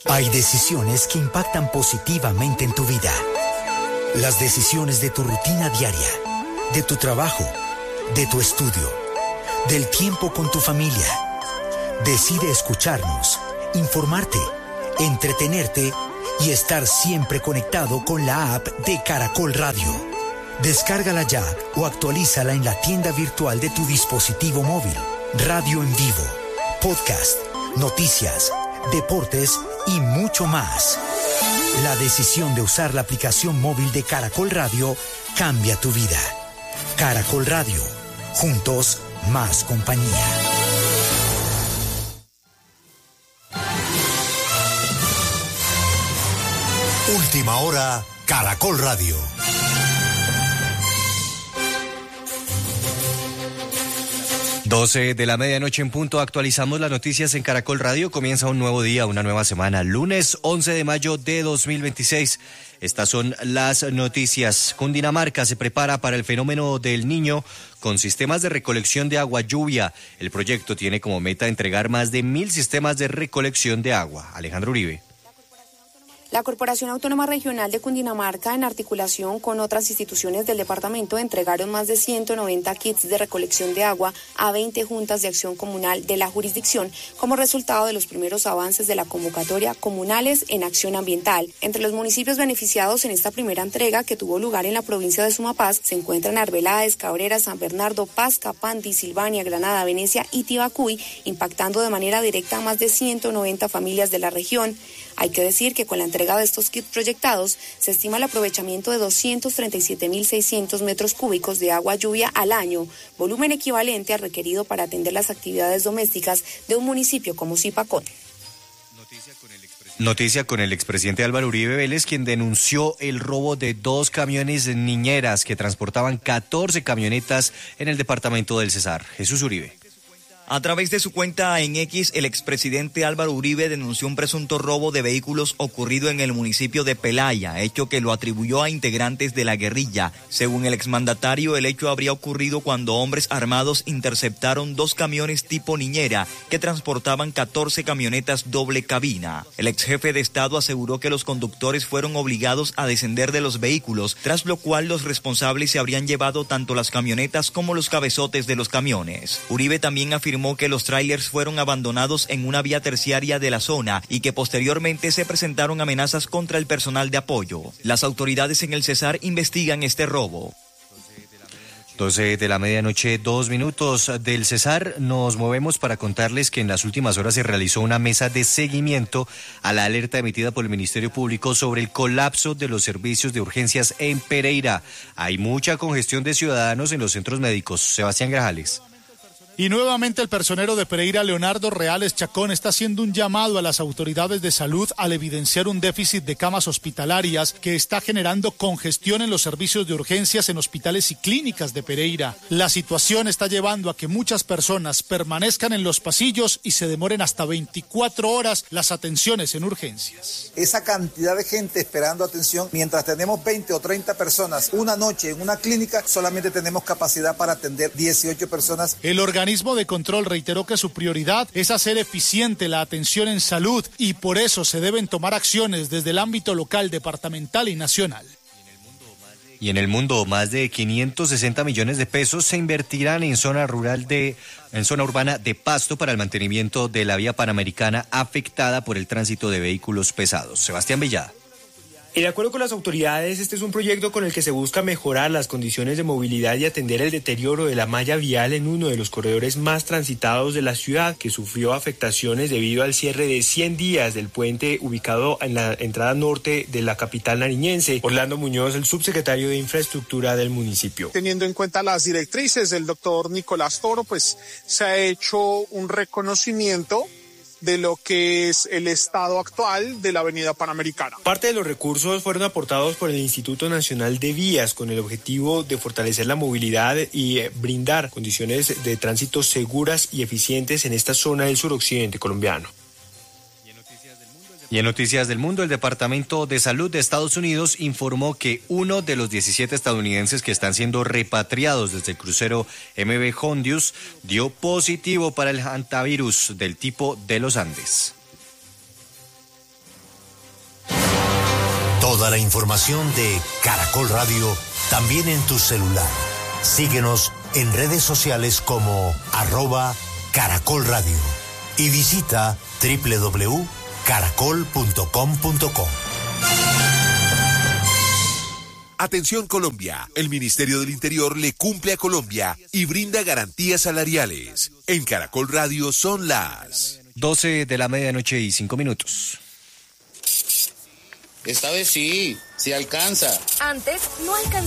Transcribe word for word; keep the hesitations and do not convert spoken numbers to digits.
Hay decisiones que impactan positivamente en tu vida. Las decisiones de tu rutina diaria, de tu trabajo, de tu estudio, del tiempo con tu familia. Decide escucharnos, informarte, entretenerte y estar siempre conectado con la app de Caracol Radio. Descárgala ya o actualízala en la tienda virtual de tu dispositivo móvil. Radio en vivo, podcast, noticias, deportes y mucho más. La decisión de usar la aplicación móvil de Caracol Radio cambia tu vida. Caracol Radio, juntos más compañía. Última hora, Caracol Radio. doce de la medianoche en punto, actualizamos las noticias en Caracol Radio. Comienza un nuevo día, una nueva semana, lunes once de mayo de dos mil veintiséis. Estas son las noticias. Cundinamarca se prepara para el fenómeno del Niño con sistemas de recolección de agua lluvia. El proyecto tiene como meta entregar más de mil sistemas de recolección de agua. Alejandro Uribe. La Corporación Autónoma Regional de Cundinamarca, en articulación con otras instituciones del departamento, entregaron más de ciento noventa kits de recolección de agua a veinte juntas de acción comunal de la jurisdicción como resultado de los primeros avances de la convocatoria Comunales en Acción Ambiental. Entre los municipios beneficiados en esta primera entrega, que tuvo lugar en la provincia de Sumapaz, se encuentran Arbeláez, Cabrera, San Bernardo, Paz, Capandi, Silvania, Granada, Venecia y Tibacuy, impactando de manera directa a más de ciento noventa familias de la región. Hay que decir que con la entrega de estos kits proyectados se estima el aprovechamiento de doscientos treinta y siete mil seiscientos metros cúbicos de agua lluvia al año, volumen equivalente al requerido para atender las actividades domésticas de un municipio como Zipacón. Noticia con el expresidente Álvaro Uribe Vélez, quien denunció el robo de dos camiones niñeras que transportaban catorce camionetas en el departamento del Cesar. Jesús Uribe. A través de su cuenta en X, el expresidente Álvaro Uribe denunció un presunto robo de vehículos ocurrido en el municipio de Pelaya, hecho que lo atribuyó a integrantes de la guerrilla. Según el exmandatario, el hecho habría ocurrido cuando hombres armados interceptaron dos camiones tipo niñera que transportaban catorce camionetas doble cabina. El exjefe de Estado aseguró que los conductores fueron obligados a descender de los vehículos, tras lo cual los responsables se habrían llevado tanto las camionetas como los cabezotes de los camiones. Uribe también afirmó que los tráilers fueron abandonados en una vía terciaria de la zona y que posteriormente se presentaron amenazas contra el personal de apoyo. Las autoridades en el Cesar investigan este robo. doce de la medianoche, dos minutos del Cesar. Nos movemos para contarles que en las últimas horas se realizó una mesa de seguimiento a la alerta emitida por el Ministerio Público sobre el colapso de los servicios de urgencias en Pereira. Hay mucha congestión de ciudadanos en los centros médicos. Sebastián Grajales. Y nuevamente el personero de Pereira, Leonardo Reales Chacón, está haciendo un llamado a las autoridades de salud al evidenciar un déficit de camas hospitalarias que está generando congestión en los servicios de urgencias en hospitales y clínicas de Pereira. La situación está llevando a que muchas personas permanezcan en los pasillos y se demoren hasta veinticuatro horas las atenciones en urgencias. Esa cantidad de gente esperando atención, mientras tenemos veinte o treinta personas una noche en una clínica, solamente tenemos capacidad para atender dieciocho personas. El organismo El organismo de control reiteró que su prioridad es hacer eficiente la atención en salud y por eso se deben tomar acciones desde el ámbito local, departamental y nacional. Y en el mundo, más de quinientos sesenta millones de pesos se invertirán en zona rural de, en zona urbana de Pasto para el mantenimiento de la vía panamericana afectada por el tránsito de vehículos pesados. Sebastián Villada. Y de acuerdo con las autoridades, este es un proyecto con el que se busca mejorar las condiciones de movilidad y atender el deterioro de la malla vial en uno de los corredores más transitados de la ciudad, que sufrió afectaciones debido al cierre de cien días del puente ubicado en la entrada norte de la capital nariñense. Orlando Muñoz, el subsecretario de Infraestructura del municipio. Teniendo en cuenta las directrices del doctor Nicolás Toro, pues se ha hecho un reconocimiento de lo que es el estado actual de la avenida Panamericana. Parte de los recursos fueron aportados por el Instituto Nacional de Vías con el objetivo de fortalecer la movilidad y brindar condiciones de tránsito seguras y eficientes en esta zona del suroccidente colombiano. Y en Noticias del Mundo, el Departamento de Salud de Estados Unidos informó que uno de los diecisiete estadounidenses que están siendo repatriados desde el crucero M V Hondius dio positivo para el hantavirus del tipo de los Andes. Toda la información de Caracol Radio también en tu celular. Síguenos en redes sociales como arroba Caracol Radio y visita doble u doble u doble u punto caracol punto com punto co. Atención Colombia, el Ministerio del Interior le cumple a Colombia y brinda garantías salariales. En Caracol Radio son las doce de la medianoche y cinco minutos. Esta vez sí, sí alcanza. Antes no alcanzaba.